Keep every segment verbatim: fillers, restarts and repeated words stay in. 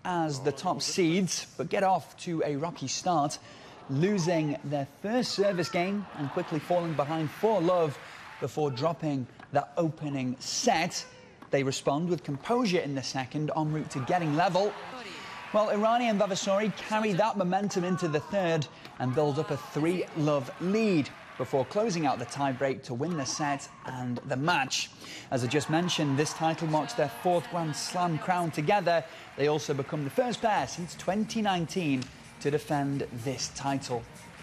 as the top seeds, but get off to a rocky start, losing their first service game and quickly falling behind four love before dropping the opening set. They respond with composure in the second, en route to getting level. Well, Iranian Vavasori carry that momentum into the third and build up a three love lead before closing out the tiebreak to win the set and the match. As I just mentioned, this title marks their fourth Grand Slam crown together. They also become the first pair since twenty nineteen to defend this title.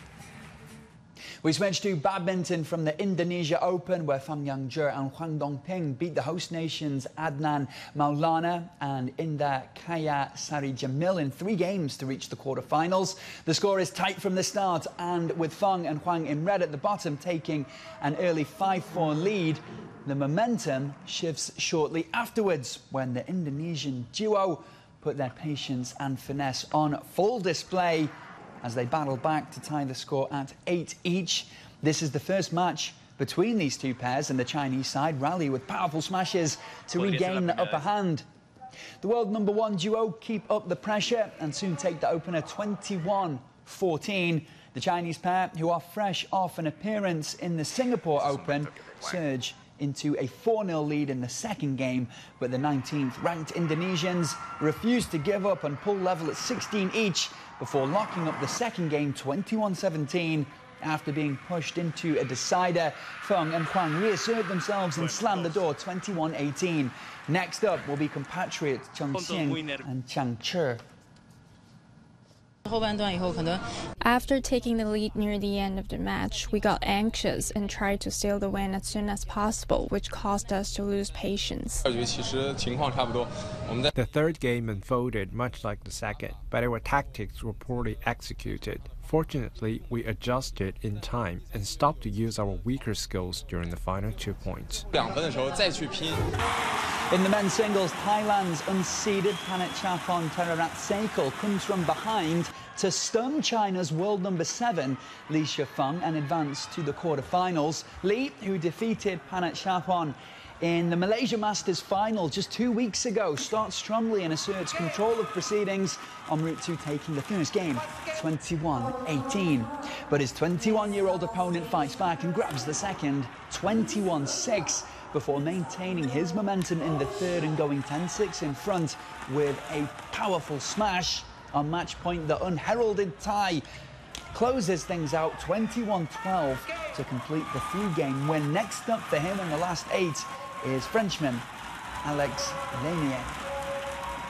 We switch to badminton from the Indonesia Open, where Pham Ngan Jer and Hwang Dong-ping beat the host nations Adnan Maulana and Indah Kaya Sari Jamil in three games to reach the quarterfinals. The score is tight from the start, and with Phang and Hwang in red at the bottom taking an early five four lead, the momentum shifts shortly afterwards when the Indonesian duo put their patience and finesse on full display as they battle back to tie the score at eight each. This is the first match between these two pairs, and the Chinese side rally with powerful smashes to regain the upper hand. The world number one duo keep up the pressure and soon take the opener twenty-one fourteen. The Chinese pair, who are fresh off an appearance in the Singapore Open, surge into a four nil lead in the second game, but the nineteenth ranked Indonesians refused to give up and pull level at sixteen each before locking up the second game twenty-one seventeen. After being pushed into a decider, Phang and Hwang reassert themselves and slam the door twenty-one eighteen. Next up will be compatriots Zheng Xiang and Zhang Che. After taking the lead near the end of the match, we got anxious and tried to steal the win as soon as possible, which caused us to lose patience. The third game unfolded much like the second, but our tactics were poorly executed. Fortunately, we adjusted in time and stopped to use our weaker skills during the final two points. In the men's singles, Thailand's unseeded Panachapon Theraratsekul comes from behind to stun China's world number seven, Li Shifeng, and advance to the quarterfinals. Li, who defeated Panachapon in the Malaysia Masters final just two weeks ago, starts strongly and asserts control of proceedings en route to taking the first game twenty-one eighteen. But his twenty-one-year-old opponent fights back and grabs the second twenty-one six before maintaining his momentum in the third and going ten six in front with a powerful smash. On match point, the unheralded tie closes things out twenty-one twelve to complete the three-game win. Next up for him in the last eight is Frenchman Alex Lenier.